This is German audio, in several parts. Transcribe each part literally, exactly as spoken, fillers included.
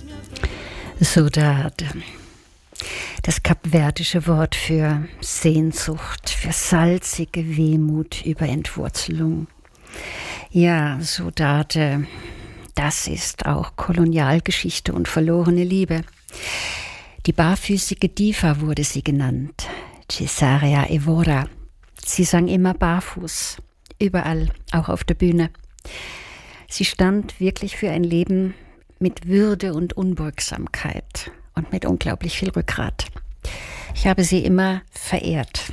Saudade. Das kapverdische Wort für Sehnsucht, für salzige Wehmut über Entwurzelung. Ja, Saudade, das ist auch Kolonialgeschichte und verlorene Liebe. Die barfüßige Diva wurde sie genannt, Cesaria Evora. Sie sang immer barfuß, überall, auch auf der Bühne. Sie stand wirklich für ein Leben mit Würde und Unbeugsamkeit und mit unglaublich viel Rückgrat. Ich habe sie immer verehrt.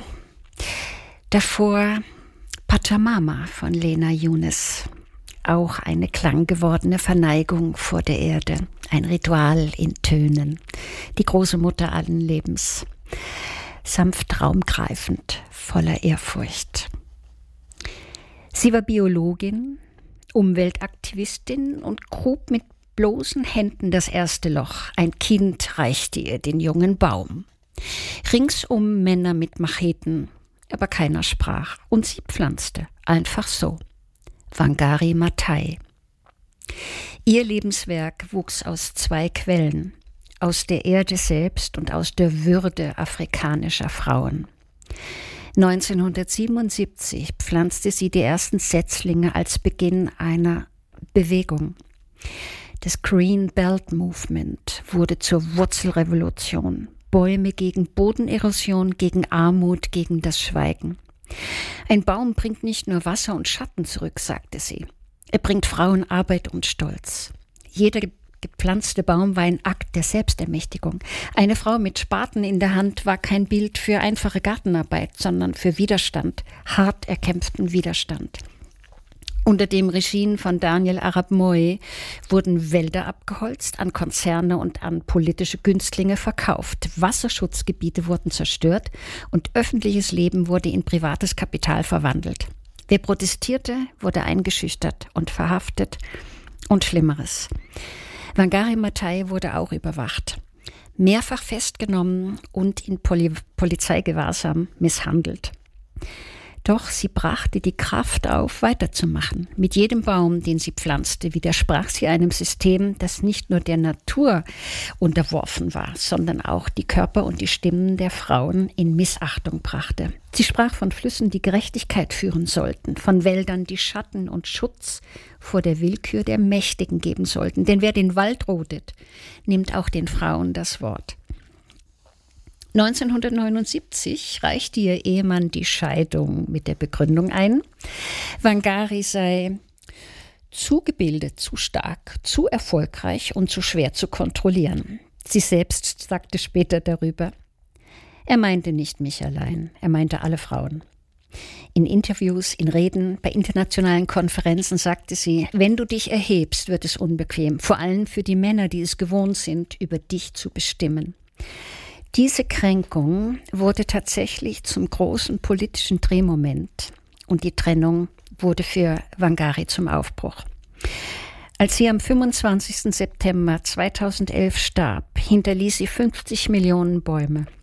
Davor Pachamama von Lena Younes. Auch eine klanggewordene Verneigung vor der Erde. Ein Ritual in Tönen. Die große Mutter allen Lebens. Sanft raumgreifend, voller Ehrfurcht. Sie war Biologin, Umweltaktivistin und grub mit bloßen Händen das erste Loch. Ein Kind reichte ihr den jungen Baum. Ringsum Männer mit Macheten, aber keiner sprach. Und sie pflanzte, einfach so. Wangari Maathai. Ihr Lebenswerk wuchs aus zwei Quellen, aus der Erde selbst und aus der Würde afrikanischer Frauen. neunzehnhundertsiebenundsiebzig pflanzte sie die ersten Setzlinge als Beginn einer Bewegung. Das Green Belt Movement wurde zur Wurzelrevolution. Bäume gegen Bodenerosion, gegen Armut, gegen das Schweigen. Ein Baum bringt nicht nur Wasser und Schatten zurück, sagte sie. Er bringt Frauen Arbeit und Stolz. Jeder gepflanzte Baum war ein Akt der Selbstermächtigung. Eine Frau mit Spaten in der Hand war kein Bild für einfache Gartenarbeit, sondern für Widerstand, hart erkämpften Widerstand. Unter dem Regime von Daniel Arap Moi wurden Wälder abgeholzt, an Konzerne und an politische Günstlinge verkauft. Wasserschutzgebiete wurden zerstört und öffentliches Leben wurde in privates Kapital verwandelt. Wer protestierte, wurde eingeschüchtert und verhaftet und Schlimmeres. Wangari Maathai wurde auch überwacht, mehrfach festgenommen und in Poli- Polizeigewahrsam misshandelt. Doch sie brachte die Kraft auf, weiterzumachen. Mit jedem Baum, den sie pflanzte, widersprach sie einem System, das nicht nur der Natur unterworfen war, sondern auch die Körper und die Stimmen der Frauen in Missachtung brachte. Sie sprach von Flüssen, die Gerechtigkeit führen sollten, von Wäldern, die Schatten und Schutz vor der Willkür der Mächtigen geben sollten. Denn wer den Wald rodet, nimmt auch den Frauen das Wort. neunzehnhundertneunundsiebzig reichte ihr Ehemann die Scheidung mit der Begründung ein, Wangari sei zu gebildet, zu stark, zu erfolgreich und zu schwer zu kontrollieren. Sie selbst sagte später darüber, er meinte nicht mich allein, er meinte alle Frauen. In Interviews, in Reden, bei internationalen Konferenzen sagte sie, wenn du dich erhebst, wird es unbequem, vor allem für die Männer, die es gewohnt sind, über dich zu bestimmen. Diese Kränkung wurde tatsächlich zum großen politischen Drehmoment und die Trennung wurde für Wangari zum Aufbruch. Als sie am fünfundzwanzigsten September zweitausendelf starb, hinterließ sie fünfzig Millionen Bäume.